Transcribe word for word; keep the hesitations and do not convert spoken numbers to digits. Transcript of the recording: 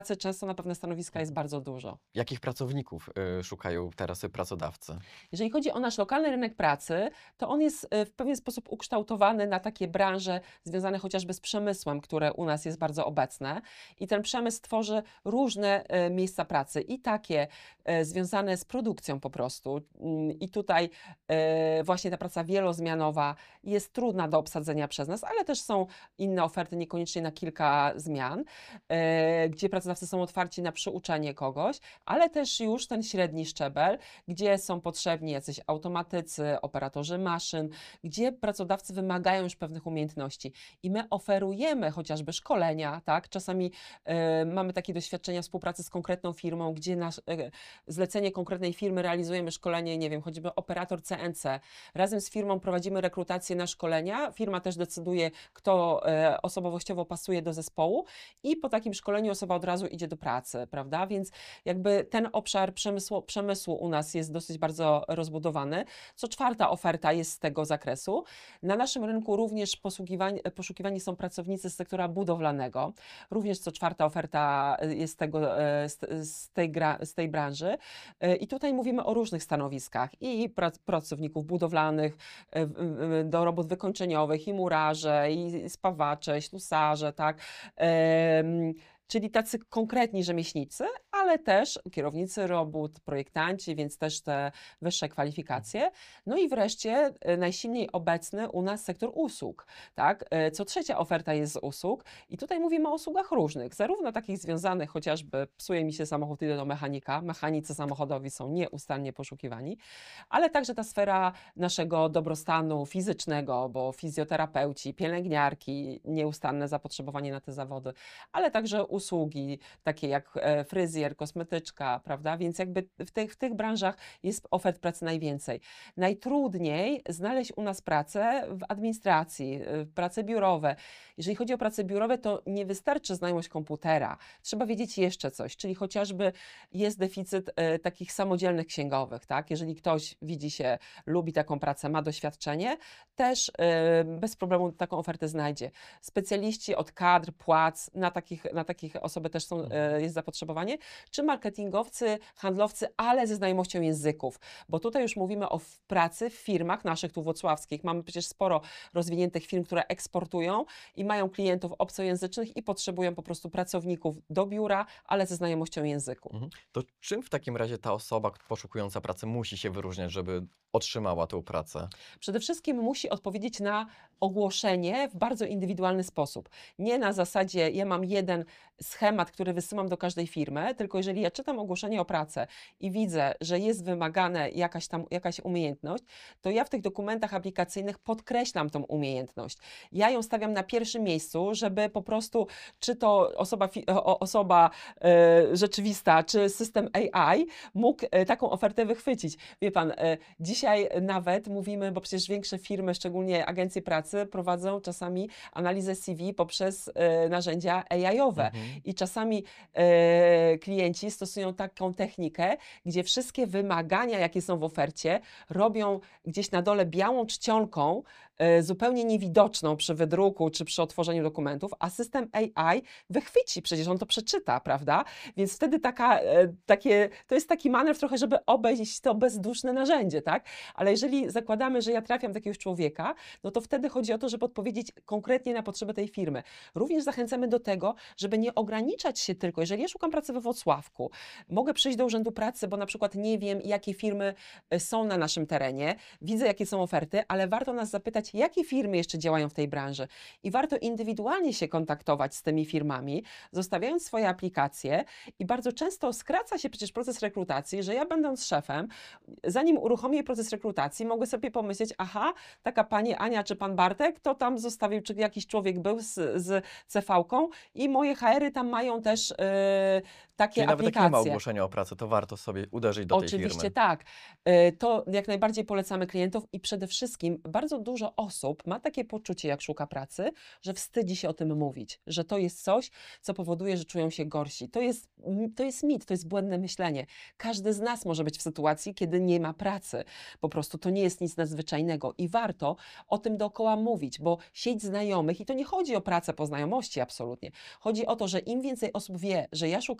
często na pewne stanowiska jest bardzo dużo. Jakich pracowników y, szukają teraz pracodawcy? Jeżeli chodzi o nasz lokalny rynek pracy, to on jest y, w pewien sposób ukształtowany na takie branże związane chociażby z przemysłem, które u nas jest bardzo obecne. I ten przemysł tworzy różne y, miejsca pracy i takie y, związane z produkcją po prostu. Mm, I tutaj y, właśnie ta praca wielozmianowa jest trudna do obsadzenia przez nas, ale też są inne oferty, niekoniecznie na kilka zmian, y, gdzie pracodawcy są otwarci na przyuczenie kogoś, ale też już ten średni szczebel, gdzie są potrzebni jacyś automatycy, operatorzy maszyn, gdzie pracodawcy wymagają już pewnych umiejętności. I my oferujemy chociażby szkolenia, tak? Czasami y, mamy takie doświadczenia współpracy z konkretną firmą, gdzie nasz, y, zlecenie konkretnej firmy realizujemy szkolenie, nie wiem, choćby operator C N C. Razem z firmą prowadzimy rekrutację na szkolenia, firma też decyduje, kto y, osobowościowo pasuje do zespołu i po takim szkoleniu osoba od razu idzie do pracy, prawda? Więc jakby ten obszar przemysłu, przemysłu u nas jest dosyć bardzo rozbudowany. Co czwarta oferta jest z tego zakresu. Na naszym rynku również poszukiwani, poszukiwani są pracownicy z sektora budowlanego. Również co czwarta oferta jest z, tego, z, z, tej, gra, z tej branży. I tutaj mówimy o różnych stanowiskach i prac, pracowników budowlanych, do robót wykończeniowych, i murarze, i spawacze, ślusarze, tak. Czyli tacy konkretni rzemieślnicy, ale też kierownicy robót, projektanci, więc też te wyższe kwalifikacje. No i wreszcie najsilniej obecny u nas sektor usług, tak? Co trzecia oferta jest z usług i tutaj mówimy o usługach różnych, zarówno takich związanych chociażby, psuje mi się samochód, idę do mechanika, mechanicy samochodowi są nieustannie poszukiwani, ale także ta sfera naszego dobrostanu fizycznego, bo fizjoterapeuci, pielęgniarki, nieustanne zapotrzebowanie na te zawody, ale także usługi takie jak fryzjer, kosmetyczka, prawda? Więc jakby w tych, w tych branżach jest ofert pracy najwięcej. Najtrudniej znaleźć u nas pracę w administracji, prace biurowe. Jeżeli chodzi o prace biurowe, to nie wystarczy znajomość komputera. Trzeba wiedzieć jeszcze coś, czyli chociażby jest deficyt e, takich samodzielnych księgowych, tak? Jeżeli ktoś widzi się, lubi taką pracę, ma doświadczenie, też e, bez problemu taką ofertę znajdzie. Specjaliści od kadr, płac, na takich, na takich osoby też są, e, jest zapotrzebowanie, czy marketingowcy, handlowcy, ale ze znajomością języków, bo tutaj już mówimy o pracy w firmach naszych tu włocławskich. Mamy przecież sporo rozwiniętych firm, które eksportują i mają klientów obcojęzycznych i potrzebują po prostu pracowników do biura, ale ze znajomością języku. Mhm. To czym w takim razie ta osoba poszukująca pracy musi się wyróżniać, żeby otrzymała tę pracę? Przede wszystkim musi odpowiedzieć na ogłoszenie w bardzo indywidualny sposób. Nie na zasadzie, ja mam jeden schemat, który wysyłam do każdej firmy, tylko jeżeli ja czytam ogłoszenie o pracę i widzę, że jest wymagane jakaś tam jakaś umiejętność, to ja w tych dokumentach aplikacyjnych podkreślam tą umiejętność. Ja ją stawiam na pierwszym miejscu, żeby po prostu, czy to osoba, osoba e, rzeczywista, czy system A I mógł e, taką ofertę wychwycić. Wie pan, e, dzisiaj nawet mówimy, bo przecież większe firmy, szczególnie agencje pracy, prowadzą czasami analizę C V poprzez e, narzędzia A I-owe. Mhm. I czasami e, klienci stosują taką technikę, gdzie wszystkie wymagania, jakie są w ofercie, robią gdzieś na dole białą czcionką, e, zupełnie niewidoczną przy wydruku czy przy otworzeniu dokumentów, a system A I wychwyci, przecież on to przeczyta, prawda? Więc wtedy taka, e, takie, to jest taki manewr trochę, żeby obejść to bezduszne narzędzie, tak? Ale jeżeli zakładamy, że ja trafiam do jakiegoś człowieka, no to wtedy chodzi o to, żeby odpowiedzieć konkretnie na potrzeby tej firmy. Również zachęcamy do tego, żeby nie ograniczać się tylko, jeżeli ja szukam pracy we Włocławku, mogę przyjść do Urzędu Pracy, bo na przykład nie wiem, jakie firmy są na naszym terenie, widzę, jakie są oferty, ale warto nas zapytać, jakie firmy jeszcze działają w tej branży i warto indywidualnie się kontaktować z tymi firmami, zostawiając swoje aplikacje i bardzo często skraca się przecież proces rekrutacji, że ja będąc szefem, zanim uruchomię proces rekrutacji, mogę sobie pomyśleć, aha, taka pani Ania czy pan Bartek, to tam zostawił, czy jakiś człowiek był z, z C V-ką i moje H R-y tam mają też yy, takie Czyli nawet aplikacje. jak nie ma ogłoszenia o pracę, to warto sobie uderzyć do tej firmy. Oczywiście tak. Yy, to jak najbardziej polecamy klientów i przede wszystkim bardzo dużo osób ma takie poczucie, jak szuka pracy, że wstydzi się o tym mówić, że to jest coś, co powoduje, że czują się gorsi. To jest, m- to jest mit, to jest błędne myślenie. Każdy z nas może być w sytuacji, kiedy nie ma pracy. Po prostu to nie jest nic nadzwyczajnego i warto o tym dookoła mówić, bo sieć znajomych, i to nie chodzi o pracę po znajomości absolutnie, chodzi o to, że im więcej osób wie, że ja szukam